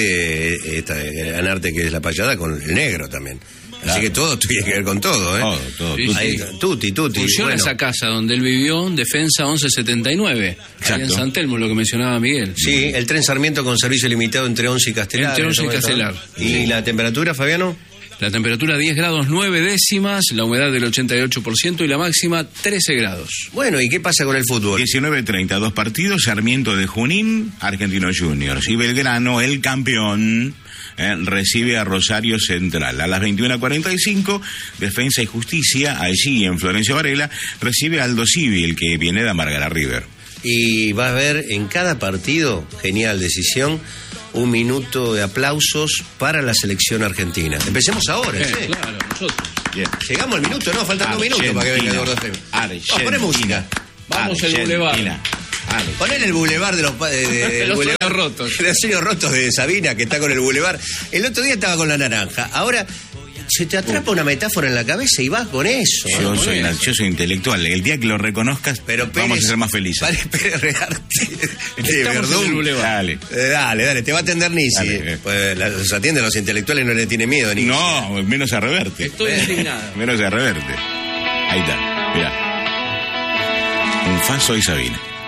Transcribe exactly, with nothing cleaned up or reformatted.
eh, esta, ganarte que es la payada con el negro también. Así Claro. que todo tiene que ver con todo, ¿eh? Todo, todo. Sí, tutti. Ahí, tutti, tutti. Funciona Bueno, esa casa donde él vivió, Defensa once setenta y nueve. Ahí en Exacto. San Telmo, lo que mencionaba Miguel. sí, el tren Sarmiento con servicio limitado entre Once y Castelar. Entre Once y ¿no? Castelar. ¿Y la temperatura, Fabiano? La temperatura diez grados nueve décimas, la humedad del ochenta y ocho por ciento y la máxima trece grados. Bueno, ¿y qué pasa con el fútbol? diecinueve treinta, dos partidos, Sarmiento de Junín, Argentinos Juniors. Y Belgrano, el campeón, eh, recibe a Rosario Central. A las veintiuna cuarenta y cinco, Defensa y Justicia, allí en Florencio Varela, recibe a Aldo Civi, el que viene de amargar a River. Y vas a ver en cada partido, genial decisión, un minuto de aplausos para la selección argentina. Empecemos ahora, Eh, ¿sí? claro, nosotros. Bien. Llegamos al minuto, no, faltan dos minutos para que venga el Gordo Femi. Argentina. Vamos, poné música. Vamos al Argentina. Boulevard. Argentina. Poner el bulevar de los pa- de, de- del Los bulevar- sueños rotos. de los sueños rotos de Sabina, que está con el bulevar. El otro día estaba con la naranja. Ahora se te atrapa una metáfora en la cabeza y vas con eso. Yo ¿no? soy, una- yo soy intelectual. El día que lo reconozcas, Pero vamos Pérez- a ser más felices. Pérez, Pérez Rearte de Estamos en el Verdún. Boulevard. Dale. Eh, dale, dale, te va a atender Nisi. Dale, eh. Pues la- los atienden los intelectuales, no le tiene miedo ni. No, menos a Reverte. Estoy indignado. Menos a Reverte. Ahí está, mira. Un Faso y Sabina.